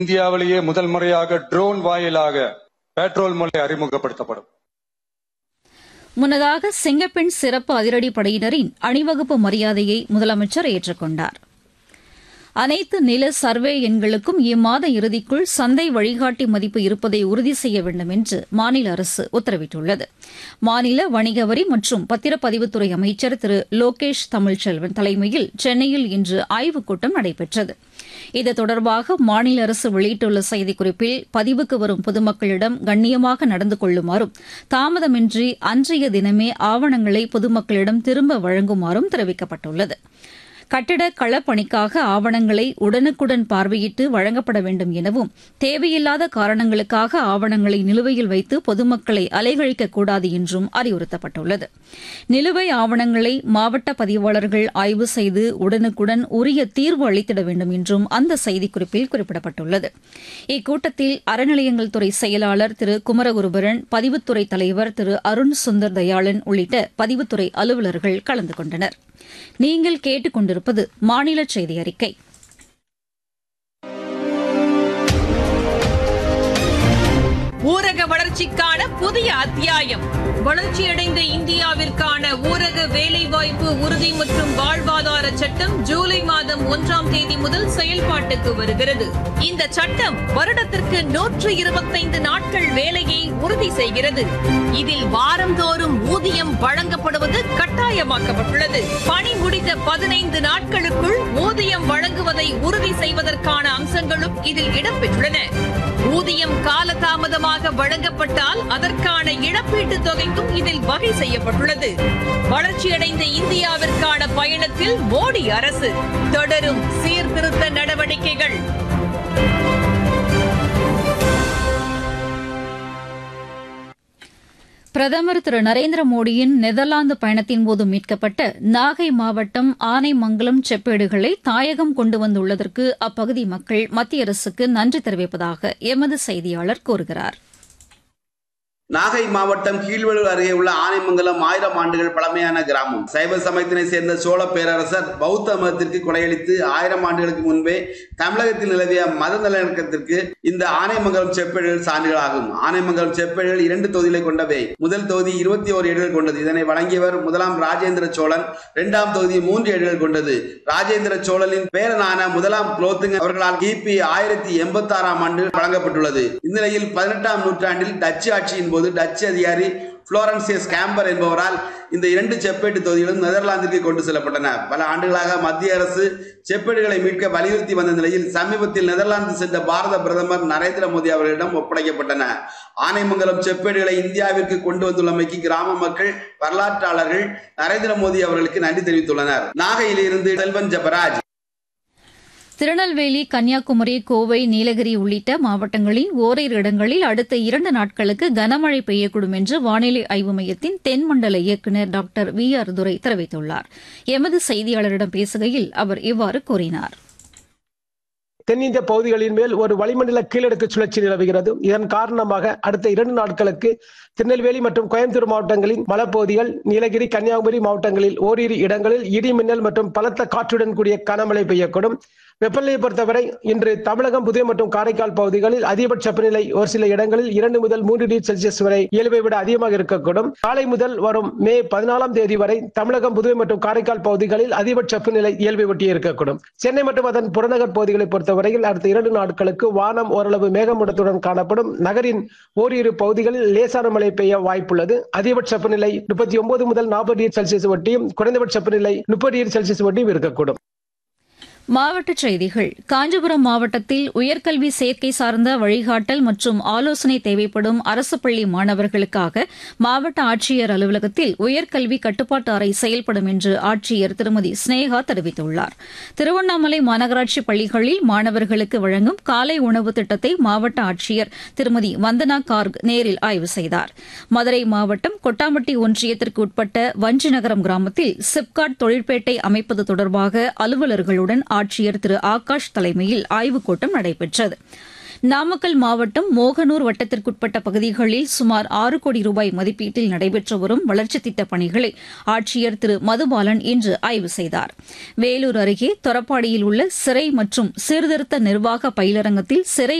இந்தியாவிலேயே முதல் முறையாக ட்ரோன் வாயிலாக பெட்ரோல் முறை அறிமுகப்படுத்தப்படும். முன்னதாக சிங்கப்பெண் சிறப்பு அதிரடிப்படையினரின் அணிவகுப்பு மரியாதையை முதலமைச்சர் ஏற்றுக்கொண்டார். அனைத்து நில சர்வே எண்களுக்கும் இம்மாத இறுதிக்குள் சந்தை வழிகாட்டி மதிப்பு இருப்பதை உறுதி செய்ய வேண்டும் என்று மாநில அரசு உத்தரவிட்டுள்ளது. மாநில வணிக வரி மற்றும் பத்திரப்பதிவுத்துறை அமைச்சர் திரு லோகேஷ் தமிழ்ச்செல்வன் தலைமையில் சென்னையில் இன்று ஆய்வுக் கூட்டம் நடைபெற்றது. இது தொடர்பாக மாநில அரசு வெளியிட்டுள்ள செய்திக்குறிப்பில் பதிவுக்கு வரும் பொதுமக்களிடம் கண்ணியமாக நடந்து கொள்ளுமாறும் தாமதமின்றி அன்றைய தினமே ஆவணங்களை பொதுமக்களிடம் திரும்ப வழங்குமாறும் தெரிவிக்கப்பட்டுள்ளது. கட்டிட களப்பணிக்காக ஆவணங்களை உடனுக்குடன் பார்வையிட்டு வழங்கப்பட வேண்டும் எனவும் தேவையில்லாத காரணங்களுக்காக ஆவணங்களை நிலுவையில் வைத்து பொதுமக்களை அலைகழிக்கக்கூடாது என்றும் அறிவுறுத்தப்பட்டுள்ளது. நிலுவை ஆவணங்களை மாவட்ட பதிவாளர்கள் ஆய்வு செய்து உடனுக்குடன் உரிய தீர்வு அளித்திட வேண்டும் என்றும் அந்த செய்திக்குறிப்பில் குறிப்பிடப்பட்டுள்ளது. இக்கூட்டத்தில் அறநிலையங்கள் துறை செயலாளர் திரு குமரகுருபரன், பதிவுத்துறை தலைவர் திரு அருண் சுந்தர் தயாளன் உள்ளிட்ட பதிவுத்துறை அலுவலர்கள் கலந்து கொண்டனர். நீங்கள் கேட்டுக் கொண்டிருப்பது மாநில செய்தி அறிக்கை. ஊரக வளர்ச்சிக்கான புதிய அத்தியாயம். வளர்ச்சியடைந்த இந்தியாவிற்கான ஊரக வேலைவாய்ப்பு உறுதி மற்றும் வாழ்வாதார சட்டம் ஜூலை மாதம் 1ஆம் தேதி முதல் செயல்பாட்டுக்கு வருகிறது. இந்த சட்டம் வருடத்திற்கு 125 நாட்கள் வேலையை உறுதி செய்கிறது. இதில் வாரந்தோறும் ஊதியம் வழங்கப்படுவது கட்டாயமாக்கப்பட்டுள்ளது. பணி முடிந்த 15 நாட்களுக்குள் ஊதியம் வழங்குவதை உறுதி செய்வதற்கான அம்சங்களும் இதில் இடம்பெற்றுள்ளன. ஊதியம் காலதாமதமாக வழங்கப்பட்டால் அதற்கான இழப்பீட்டுத் தொகைக்கும் இதில் வகை செய்யப்பட்டுள்ளது. வளர்ச்சியடைந்த இந்தியாவிற்கான பயணத்தில் மோடி அரசு தொடரும் சீர்திருத்த நடவடிக்கைகள். பிரதமர் திரு நரேந்திர மோடியின் நெதர்லாந்து பயணத்தின்போது மீட்கப்பட்ட நாகை மாவட்டம் ஆனைமங்கலம் செப்பேடுகளை தாயகம் கொண்டு வந்துள்ளதற்கு அப்பகுதி மக்கள் மத்திய அரசுக்கு நன்றி தெரிவிப்பதாக எமது செய்தியாளர் கூறுகிறார். நாகை மாவட்டம் கீழ்வளூர் அருகே உள்ள ஆனைமங்கலம் 1000 ஆண்டுகள் பழமையான கிராமம். சைவ சமயத்தினை சேர்ந்த சோழ பேரரசர் பௌத்த மதத்திற்கு கொடையளித்து 1000 ஆண்டுகளுக்கு முன்பே தமிழகத்தில் நிலவிய மத நல்லிணக்கத்திற்கு இந்த ஆனைமங்கலம் செப்பேடுகள் சான்றுகளாகும். ஆனைமங்கலம் செப்பேடுகள் 2 தொகுதிகளை கொண்டவை. முதல் தொகுதி 21 ஏடுகள் கொண்டது. இதனை வழங்கியவர் முதலாம் ராஜேந்திர சோழன். 2ஆம் தொகுதி 3 ஏடுகள் கொண்டது. ராஜேந்திர சோழனின் பேரனான முதலாம் குலோத்துங்க அவர்களால் கிபி 1086ஆம் ஆண்டு வழங்கப்பட்டுள்ளது. இந்நிலையில் 18ஆம் நூற்றாண்டில் டச்சு ஆட்சியின் போது டச்சு அதிகாரி புளோரன்சியஸ் கேம்பர் என்பவரால் இந்த 2 செப்பேட்டு தொகுதிகளும் நெதர்லாந்திற்கு கொண்டு செல்லப்பட்டன. பல ஆண்டுகளாக மத்திய அரசு செப்பேடுகளை மீட்க வலியுறுத்தி வந்த நிலையில் சமீபத்தில் நெதர்லாந்து சென்ற பாரத பிரதமர் நரேந்திர மோடி அவர்களிடம் ஒப்படைக்கப்பட்டன. ஆனைமங்கலம் செப்பேடுகளை இந்தியாவிற்கு கொண்டு வந்துள்ளமைக்கு கிராம மக்கள், வரலாற்றாளர்கள் நரேந்திர மோடி அவர்களுக்கு நன்றி தெரிவித்துள்ளனர். நாகையிலிருந்து செல்வன் ஜபராஜ். திருநெல்வேலி, கன்னியாகுமரி, கோவை, நீலகிரி உள்ளிட்ட மாவட்டங்களில் ஓரிரு இடங்களில் அடுத்த 2 நாட்களுக்கு கனமழை பெய்யக்கூடும் என்று வானிலை ஆய்வு மையத்தின் தென்மண்டல இயக்குநர் டாக்டர் VR துரை தெரிவித்துள்ளார். எமது செய்தியாளரிடம் பேசுகையில் அவர் இவ்வாறு கூறினார். தென்னிந்திய பகுதிகளின் மேல் ஒரு வளிமண்டல கீழடுக்கு சுழற்சி நிலவுகிறது. இதன் காரணமாக அடுத்த 2 நாட்களுக்கு திருநெல்வேலி மற்றும் கோயம்புத்தூர் மாவட்டங்களின் மலைப்பகுதிகள், நீலகிரி, கன்னியாகுமரி மாவட்டங்களில் ஓரிரு இடங்களில் இடி மின்னல் மற்றும் பலத்த காற்றுடன் கூடிய கனமழை பெய்யக்கூடும். வெப்பநிலையை பொறுத்தவரை இன்று தமிழகம், புதுவை மற்றும் காரைக்கால் பகுதிகளில் அதிகபட்ச வெப்பநிலை ஒரு சில இடங்களில் 2 முதல் 3 டிகிரி செல்சியஸ் வரை இயல்பை விட அதிகமாக இருக்கக்கூடும். நாளை முதல் வரும் மே 14ஆம் தேதி வரை தமிழகம், புதுவை மற்றும் காரைக்கால் பகுதிகளில் அதிகபட்ச வெப்பநிலை இயல்பை ஒட்டி இருக்கக்கூடும். சென்னை மற்றும் அதன் புறநகர் பகுதிகளை பொறுத்தவரையில் அடுத்த 2 நாட்களுக்கு வானம் ஓரளவு மேகமூட்டத்துடன் காணப்படும். நகரின் ஓரிரு பகுதிகளில் லேசான மழை பெய்ய வாய்ப்புள்ளது. அதிகபட்ச வெப்பநிலை 39 முதல் 40 டிகிரி செல்சியஸ் ஒட்டியும், குறைந்தபட்ச வெப்பநிலை 30 டிகிரி செல்சியஸ் ஒட்டியும் இருக்கக்கூடும். மாவட்டச் செய்திகள். காஞ்சிபுரம் மாவட்டத்தில் உயர்கல்வி சேர்க்கை சார்ந்த வழிகாட்டல் மற்றும் ஆலோசனை தேவைப்படும் அரசு பள்ளி மாணவர்களுக்காக மாவட்ட ஆட்சியர் அலுவலகத்தில் உயர்கல்வி கட்டுப்பாட்டு அறை செயல்படும் என்று ஆட்சியர் திருமதி ஸ்னேகா தெரிவித்துள்ளார். திருவண்ணாமலை மாநகராட்சி பள்ளிகளில் மாணவர்களுக்கு வழங்கும் காலை உணவு திட்டத்தை மாவட்ட ஆட்சியர் திருமதி வந்தனா கார்க் நேரில் ஆய்வு செய்தார். மதுரை மாவட்டம் கொட்டாம்பட்டி ஒன்றியத்திற்கு உட்பட்ட வஞ்சிநகரம் கிராமத்தில் சிப்காட் தொழிற்பேட்டை அமைப்பது தொடர்பாக அலுவலர்களுடன் ஆட்சியர் திரு ஆகாஷ் தலைமையில் ஆய்வுக் கூட்டம் நடைபெற்றது. நாமக்கல் மாவட்டம் மோகனூர் வட்டத்திற்குட்பட்ட பகுதிகளில் சுமார் 6 கோடி ரூபாய் மதிப்பீட்டில் நடைபெற்று வரும் வளர்ச்சித் திட்டப் பணிகளை ஆட்சியர் திரு மதுபாலன் இன்று ஆய்வு செய்தார். வேலூர் அருகே தொரப்பாடியில் உள்ள சிறை மற்றும் சீர்திருத்த நிர்வாக பயிலரங்கத்தில் சிறை